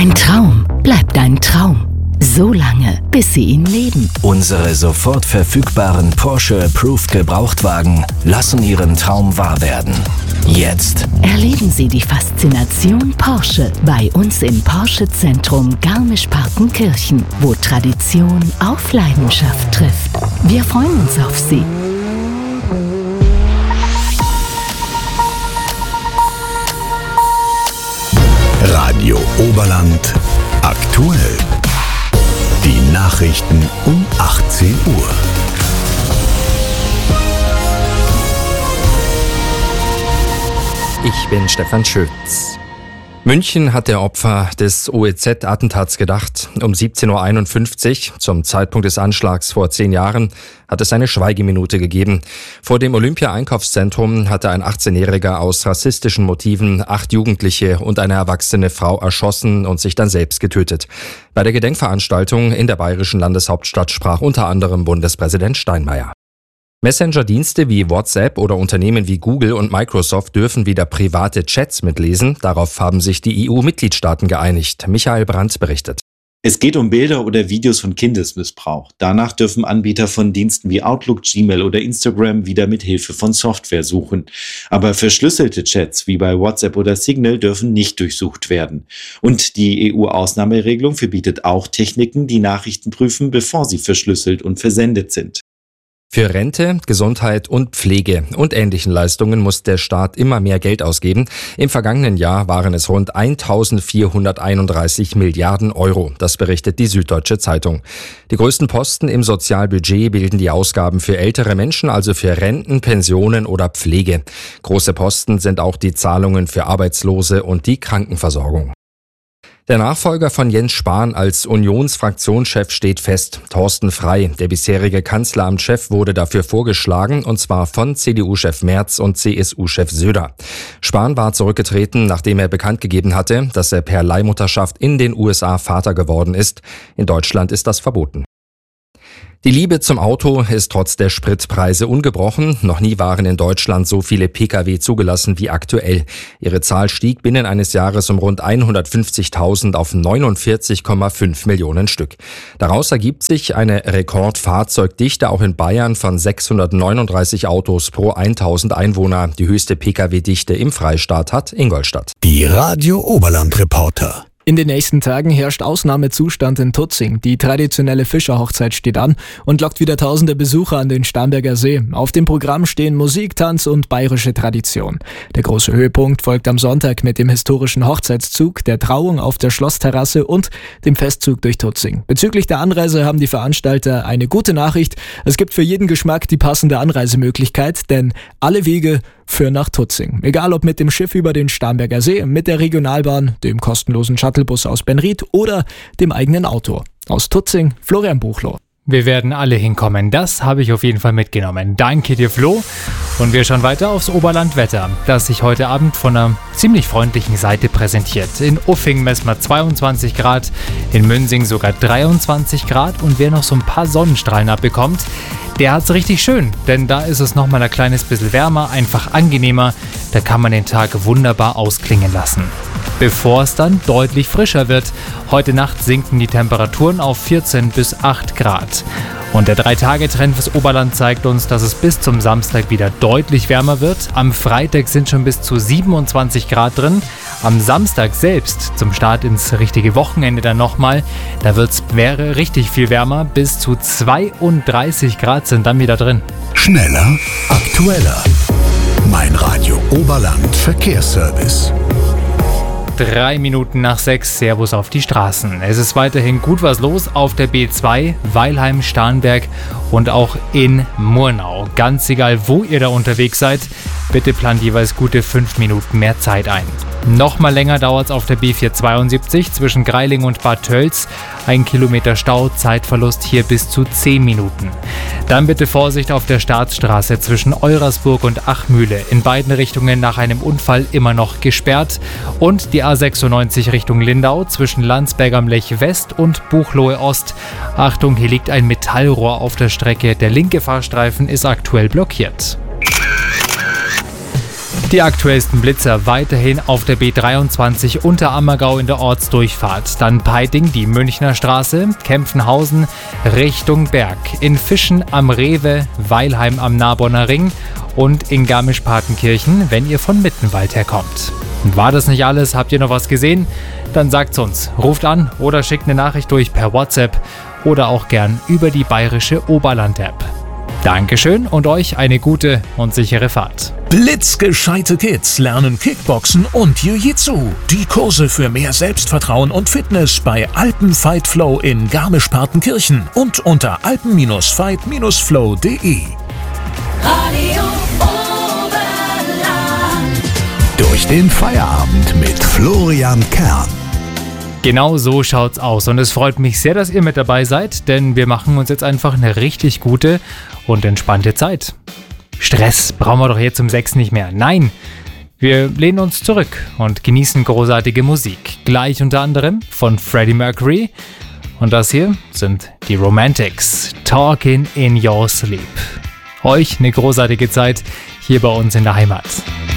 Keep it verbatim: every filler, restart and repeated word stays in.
Ein Traum bleibt ein Traum. So lange, bis Sie ihn leben. Unsere sofort verfügbaren Porsche Approved Gebrauchtwagen lassen Ihren Traum wahr werden. Jetzt Erleben Sie die Faszination Porsche bei uns im Porsche Zentrum Garmisch-Partenkirchen, wo Tradition auf Leidenschaft trifft. Wir freuen uns auf Sie. Radio Oberland aktuell. Die Nachrichten um achtzehn Uhr. Ich bin Stefan Schütz. München hat der Opfer des O E Z-Attentats gedacht. Um siebzehn Uhr einundfünfzig, zum Zeitpunkt des Anschlags vor zehn Jahren, hat es eine Schweigeminute gegeben. Vor dem Olympia-Einkaufszentrum hatte ein achtzehnjähriger aus rassistischen Motiven acht Jugendliche und eine erwachsene Frau erschossen und sich dann selbst getötet. Bei der Gedenkveranstaltung in der bayerischen Landeshauptstadt sprach unter anderem Bundespräsident Steinmeier. Messenger-Dienste wie WhatsApp oder Unternehmen wie Google und Microsoft dürfen wieder private Chats mitlesen. Darauf haben sich die E U-Mitgliedstaaten geeinigt. Michael Brandt berichtet. Es geht um Bilder oder Videos von Kindesmissbrauch. Danach dürfen Anbieter von Diensten wie Outlook, Gmail oder Instagram wieder mit Hilfe von Software suchen. Aber verschlüsselte Chats wie bei WhatsApp oder Signal dürfen nicht durchsucht werden. Und die E U-Ausnahmeregelung verbietet auch Techniken, die Nachrichten prüfen, bevor sie verschlüsselt und versendet sind. Für Rente, Gesundheit und Pflege und ähnlichen Leistungen muss der Staat immer mehr Geld ausgeben. Im vergangenen Jahr waren es rund eintausendvierhunderteinunddreißig Milliarden Euro. Das berichtet die Süddeutsche Zeitung. Die größten Posten im Sozialbudget bilden die Ausgaben für ältere Menschen, also für Renten, Pensionen oder Pflege. Große Posten sind auch die Zahlungen für Arbeitslose und die Krankenversorgung. Der Nachfolger von Jens Spahn als Unionsfraktionschef steht fest. Thorsten Frey, der bisherige Kanzleramtschef, wurde dafür vorgeschlagen, und zwar von C D U-Chef Merz und C S U-Chef Söder. Spahn war zurückgetreten, nachdem er bekannt gegeben hatte, dass er per Leihmutterschaft in den U S A Vater geworden ist. In Deutschland ist das verboten. Die Liebe zum Auto ist trotz der Spritpreise ungebrochen. Noch nie waren in Deutschland so viele Pkw zugelassen wie aktuell. Ihre Zahl stieg binnen eines Jahres um rund hundertfünfzigtausend auf neunundvierzig Komma fünf Millionen Stück. Daraus ergibt sich eine Rekordfahrzeugdichte auch in Bayern von sechshundertneununddreißig Autos pro tausend Einwohner. Die höchste Pkw-Dichte im Freistaat hat Ingolstadt. Die Radio Oberland Reporter. In den nächsten Tagen herrscht Ausnahmezustand in Tutzing. Die traditionelle Fischerhochzeit steht an und lockt wieder tausende Besucher an den Starnberger See. Auf dem Programm stehen Musik, Tanz und bayerische Tradition. Der große Höhepunkt folgt am Sonntag mit dem historischen Hochzeitszug, der Trauung auf der Schlossterrasse und dem Festzug durch Tutzing. Bezüglich der Anreise haben die Veranstalter eine gute Nachricht. Es gibt für jeden Geschmack die passende Anreisemöglichkeit, denn alle Wege führen nach Tutzing. Egal ob mit dem Schiff über den Starnberger See, mit der Regionalbahn, dem kostenlosen Shuttlebus aus Benried oder dem eigenen Auto. Aus Tutzing, Florian Buchloh. Wir werden alle hinkommen, das habe ich auf jeden Fall mitgenommen. Danke dir, Flo. Und wir schauen weiter aufs Oberlandwetter, das sich heute Abend von einer ziemlich freundlichen Seite präsentiert. In Uffing messen wir zweiundzwanzig Grad, in Münsing sogar dreiundzwanzig Grad, und wer noch so ein paar Sonnenstrahlen abbekommt, der hat's richtig schön, denn da ist es nochmal ein kleines bisschen wärmer, einfach angenehmer. Da kann man den Tag wunderbar ausklingen lassen. Bevor es dann deutlich frischer wird. Heute Nacht sinken die Temperaturen auf vierzehn bis acht Grad. Und der drei Tage Trend fürs Oberland zeigt uns, dass es bis zum Samstag wieder deutlich wärmer wird. Am Freitag sind schon bis zu siebenundzwanzig Grad drin. Am Samstag selbst, zum Start ins richtige Wochenende dann nochmal, da wird's wäre richtig viel wärmer. Bis zu zweiunddreißig Grad sind dann wieder drin. Schneller, aktueller. Mein Radio Oberland Verkehrsservice. Drei Minuten nach sechs, Servus auf die Straßen. Es ist weiterhin gut was los auf der B zwei, Weilheim, Starnberg und auch in Murnau. Ganz egal, wo ihr da unterwegs seid, bitte plant jeweils gute fünf Minuten mehr Zeit ein. Nochmal länger dauert es auf der B vierhundertzweiundsiebzig zwischen Greiling und Bad Tölz. Ein Kilometer Stau, Zeitverlust hier bis zu zehn Minuten. Dann bitte Vorsicht auf der Staatsstraße zwischen Eurasburg und Achmühle. In beiden Richtungen nach einem Unfall immer noch gesperrt. Und die A sechsundneunzig Richtung Lindau zwischen Landsberg am Lech West und Buchloe Ost. Achtung, hier liegt ein Metallrohr auf der Strecke. Der linke Fahrstreifen ist aktuell blockiert. Die aktuellsten Blitzer weiterhin auf der B dreiundzwanzig Unterammergau in der Ortsdurchfahrt. Dann Peiting, die Münchner Straße, Kempfenhausen Richtung Berg. In Fischen am Rewe, Weilheim am Narbonner Ring und in Garmisch-Partenkirchen, wenn ihr von Mittenwald herkommt. Und war das nicht alles? Habt ihr noch was gesehen? Dann sagt's uns. Ruft an oder schickt eine Nachricht durch per WhatsApp oder auch gern über die bayerische Oberland-App. Dankeschön und euch eine gute und sichere Fahrt. Blitzgescheite Kids lernen Kickboxen und Jiu-Jitsu. Die Kurse für mehr Selbstvertrauen und Fitness bei Alpenfight Flow in Garmisch-Partenkirchen und unter alpen Fight Flow punkt de. Radio Oberland. Durch den Feierabend mit Florian Kern. Genau so schaut's aus und es freut mich sehr, dass ihr mit dabei seid, denn wir machen uns jetzt einfach eine richtig gute und entspannte Zeit. Stress brauchen wir doch jetzt um sechs nicht mehr. Nein, wir lehnen uns zurück und genießen großartige Musik. Gleich unter anderem von Freddie Mercury. Und das hier sind die Romantics, Talking in Your Sleep. Euch eine großartige Zeit hier bei uns in der Heimat.